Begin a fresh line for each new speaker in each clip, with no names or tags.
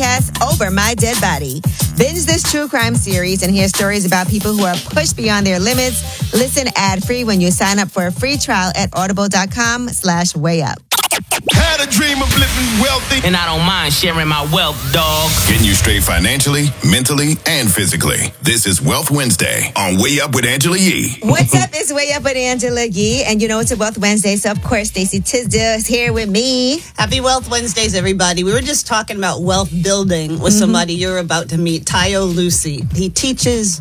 podcast, Over My Dead Body. Binge this true crime series and hear stories about people who are pushed beyond their limits. Listen ad-free when you sign up for a free trial at audible.com/wayup.
Had a dream of living wealthy,
and I don't mind sharing my wealth, dog.
Getting you straight financially, mentally, and physically. This is Wealth Wednesday on Way Up with Angela Yee.
What's up? It's Way Up with Angela Yee. And you know it's a Wealth Wednesday, so of course Stacey Tisdale is here with me.
Happy Wealth Wednesdays, everybody. We were just talking about wealth building with somebody you're about to meet, Tayo Lucy. He teaches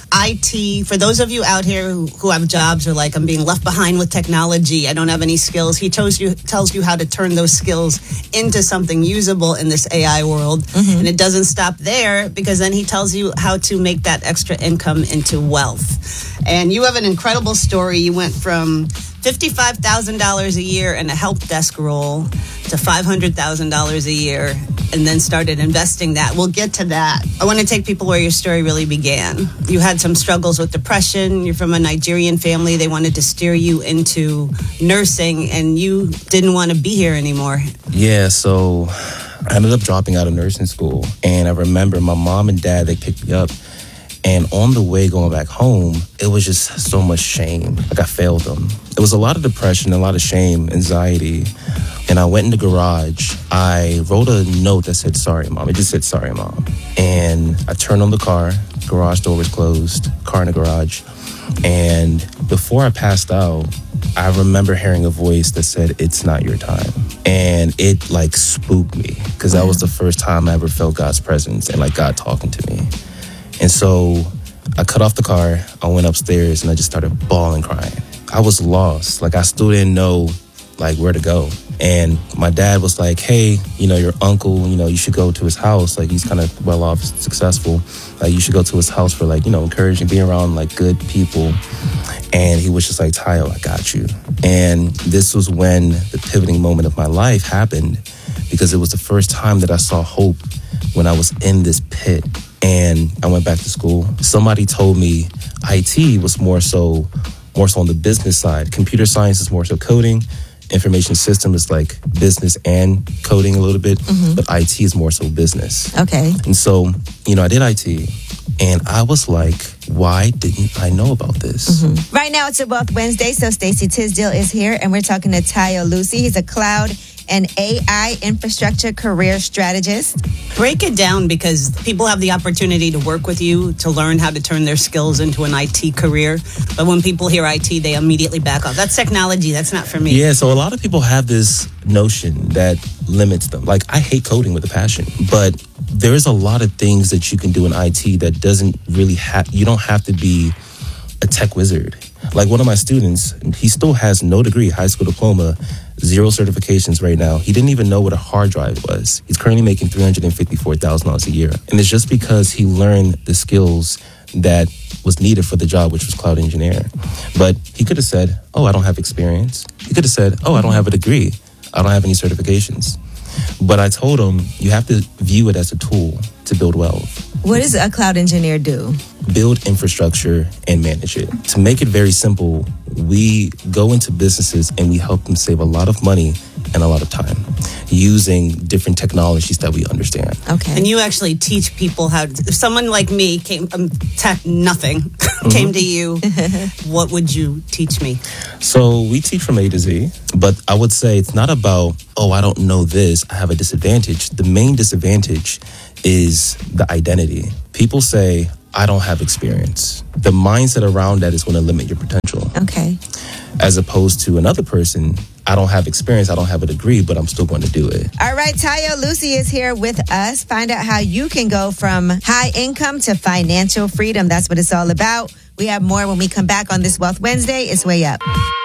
IT. For those of you out here who have jobs or like, I'm being left behind with technology, I don't have any skills, he tells you how to turn those skills into something usable in this AI world. And it doesn't stop there, because then he tells you how to make that extra income into wealth. And you have an incredible story. You went from $55,000 a year in a help desk role to $500,000 a year, and then started investing that. We'll get to that. I want to take people where your story really began. You had some struggles with depression. You're from a Nigerian family. They wanted to steer you into nursing, and you didn't want to be here anymore.
Yeah, so I ended up dropping out of nursing school. And I remember my mom and dad, they picked me up. And on the way going back home, it was just so much shame. Like, I failed them. There was a lot of depression, a lot of shame, anxiety. And I went in the garage. I wrote a note that said, "Sorry, Mom." It just said, "Sorry, Mom." And I turned on the car. Garage door was closed. Car in the garage. And before I passed out, I remember hearing a voice that said, "It's not your time." And it like spooked me, because that was the first time I ever felt God's presence and like God talking to me. And so I cut off the car, I went upstairs, and I just started bawling, crying. I was lost. Like, I still didn't know, like, where to go. And my dad was like, "Hey, your uncle, you should go to his house. Like, he's kind of well off, successful. Like, you should go to his house for, like, encouraging, being around, like, good people." And he was just like, "Tayo, I got you." And this was when the pivoting moment of my life happened, because it was the first time that I saw hope when I was in this pit. And I went back to school. Somebody told me IT was more so on the business side. Computer science is more so coding. Information system is like business and coding a little bit. But IT is more so business.
Okay.
And so, I did IT. And I was like, why didn't I know about this?
Right now it's a Wealth Wednesday, so Stacey Tisdale is here, and we're talking to Tayo Lucy. He's a cloud and AI infrastructure career strategist.
Break it down, because people have the opportunity to work with you to learn how to turn their skills into an IT career. But when people hear IT, they immediately back off. That's technology. That's not for me.
Yeah, so a lot of people have this notion that limits them. Like, I hate coding with a passion, but there's a lot of things that you can do in IT that doesn't really you don't have to be a tech wizard. Like, one of my students, he still has no degree, high school diploma, 0 certifications right now. He didn't even know what a hard drive was. He's currently making $354,000 a year. And it's just because he learned the skills that was needed for the job, which was cloud engineer. But he could have said, "Oh, I don't have experience." He could have said, "Oh, I don't have a degree. I don't have any certifications." But I told him, you have to view it as a tool to build wealth.
What does a cloud engineer do?
Build infrastructure and manage it. To make it very simple, we go into businesses and we help them save a lot of money and a lot of time using different technologies that we understand.
Okay.
And you actually teach people how to, if someone like me came from tech nothing, came to you, what would you teach me?
So we teach from A to Z, but I would say it's not about, "Oh, I don't know this, I have a disadvantage." The main disadvantage is the identity. People say, "I don't have experience." The mindset around that is going to limit your potential.
Okay.
As opposed to another person, "I don't have experience, I don't have a degree, but I'm still going to do it."
All right, Tayo Lucy is here with us. Find out how you can go from high income to financial freedom. That's what it's all about. We have more when we come back on this Wealth Wednesday. It's Way Up.